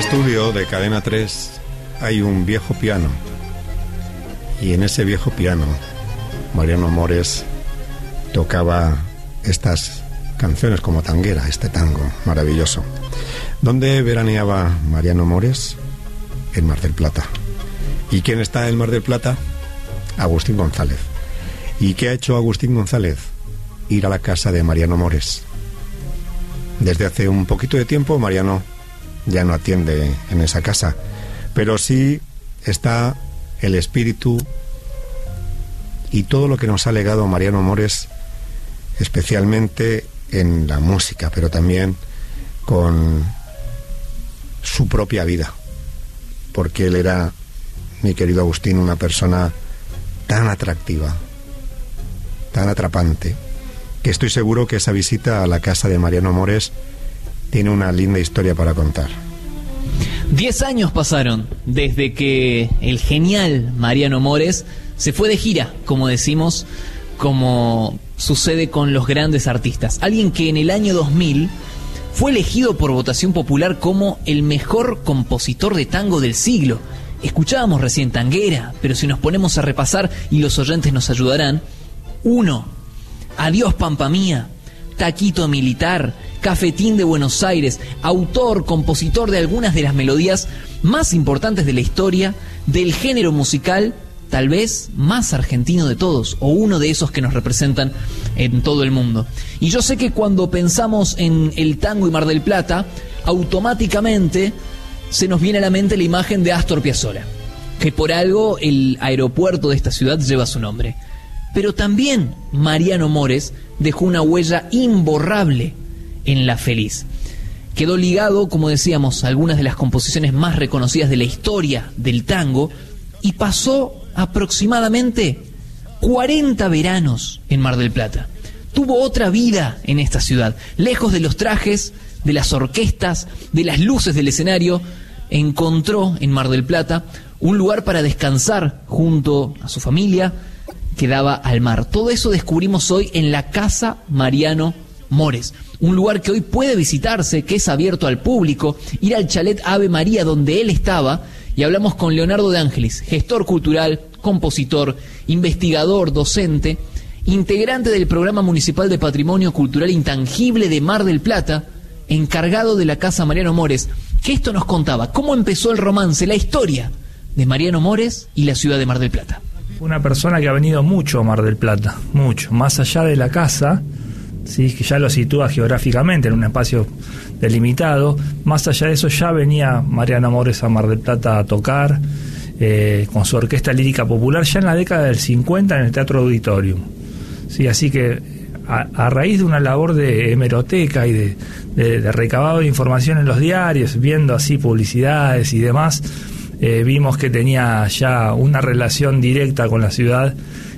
estudio de Cadena 3 hay un viejo piano, y en ese viejo piano Mariano Mores tocaba estas canciones como tanguera, este tango maravilloso. ¿Dónde veraneaba Mariano Mores? En Mar del Plata. ¿Y quién está en Mar del Plata? Agustín González. ¿Y qué ha hecho Agustín González? Ir a la casa de Mariano Mores. Desde hace un poquito de tiempo Mariano ya no atiende en esa casa, pero sí está el espíritu y todo lo que nos ha legado Mariano Mores, especialmente en la música, pero también con su propia vida, porque él era, mi querido Agustín, una persona tan atractiva, tan atrapante, que estoy seguro que esa visita a la casa de Mariano Mores tiene una linda historia para contar. 10 años pasaron desde que el genial Mariano Mores se fue de gira, como decimos, como sucede con los grandes artistas. Alguien que en el año 2000 fue elegido por votación popular como el mejor compositor de tango del siglo. Escuchábamos recién tanguera, pero si nos ponemos a repasar, y los oyentes nos ayudarán: 1. Adiós Pampa Mía, Taquito Militar, Cafetín de Buenos Aires, autor, compositor de algunas de las melodías más importantes de la historia del género musical, tal vez más argentino de todos, o uno de esos que nos representan en todo el mundo. Y yo sé que cuando pensamos en el tango y Mar del Plata, automáticamente se nos viene a la mente la imagen de Astor Piazzolla, que por algo el aeropuerto de esta ciudad lleva su nombre. Pero también Mariano Mores dejó una huella imborrable en La Feliz. Quedó ligado, como decíamos, a algunas de las composiciones más reconocidas de la historia del tango, y pasó aproximadamente 40 veranos en Mar del Plata. Tuvo otra vida en esta ciudad, lejos de los trajes, de las orquestas, de las luces del escenario. Encontró en Mar del Plata un lugar para descansar junto a su familia, que daba al mar. Todo eso descubrimos hoy en la Casa Mariano Mores, un lugar que hoy puede visitarse, que es abierto al público, ir al chalet Ave María donde él estaba, y hablamos con Leonardo de Ángelis, gestor cultural, compositor, investigador, docente, integrante del Programa Municipal de Patrimonio Cultural Intangible de Mar del Plata, encargado de la Casa Mariano Mores, que esto nos contaba cómo empezó el romance, la historia de Mariano Mores y la ciudad de Mar del Plata. Una persona que ha venido mucho a Mar del Plata, mucho, más allá de la casa, ¿sí? Que ya lo sitúa geográficamente en un espacio delimitado. Más allá de eso, ya venía Mariano Mores a Mar del Plata a tocar con su orquesta lírica popular ya en la década del 50 en el Teatro Auditorium. ¿Sí? Así que a raíz de una labor de hemeroteca y de recabado de información en los diarios, viendo así publicidades y demás, vimos que tenía ya una relación directa con la ciudad,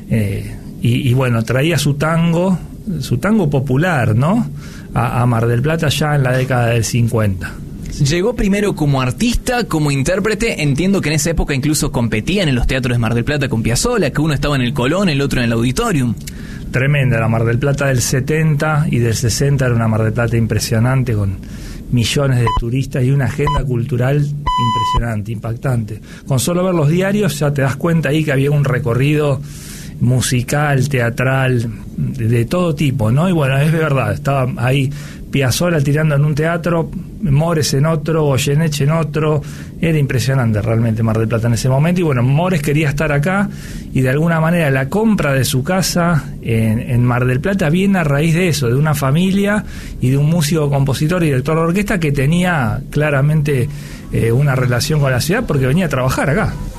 y bueno, traía su tango popular, ¿no?, a Mar del Plata ya en la década del 50. Llegó primero como artista, como intérprete. Entiendo que en esa época incluso competían en los teatros de Mar del Plata con Piazzolla, que uno estaba en el Colón, el otro en el Auditorium. Tremenda la Mar del Plata del 70 y del 60, era una Mar del Plata impresionante, con millones de turistas y una agenda cultural impresionante, impactante. Con solo ver los diarios ya te das cuenta ahí que había un recorrido musical, teatral, de todo tipo, ¿no? Y bueno, es verdad, estaba ahí Piazzolla tirando en un teatro, Mores en otro, Goyeneche en otro. Era impresionante realmente Mar del Plata en ese momento. Y bueno, Mores quería estar acá, y de alguna manera la compra de su casa en Mar del Plata viene a raíz de eso, de una familia y de un músico, compositor y director de orquesta que tenía claramente una relación con la ciudad porque venía a trabajar acá.